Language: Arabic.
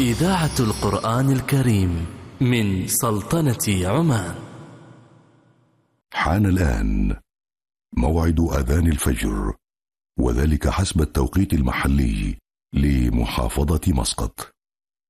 إذاعة القرآن الكريم من سلطنة عمان. حان الآن موعد أذان الفجر، وذلك حسب التوقيت المحلي لمحافظة مسقط.